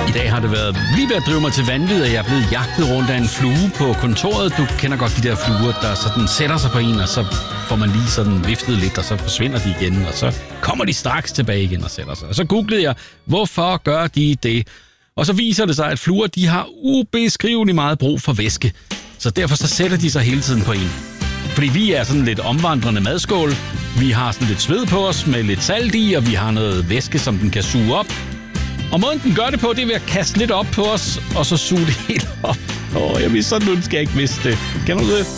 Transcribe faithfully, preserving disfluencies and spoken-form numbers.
I dag har det været lige ved at drive mig til vanvid, at jeg er blevet jagtet rundt af en flue på kontoret. Du kender godt de der fluer, der sådan sætter sig på en, og så får man lige sådan viftet lidt, og så forsvinder de igen, og så kommer de straks tilbage igen og sætter sig. Og så googlede jeg, hvorfor gør de det? Og så viser det sig, at fluer, de har ubeskriveligt meget brug for væske. Så derfor så sætter de sig hele tiden på en. Fordi vi er sådan lidt omvandrende madskål. Vi har sådan lidt sved på os med lidt salt i, og vi har noget væske, som den kan suge op. Og måden den gør det på, det er ved at kaste lidt op på os, og så suge det helt op. Åh, jeg vil sådan ønske, jeg ikke vidste det. Kan du det?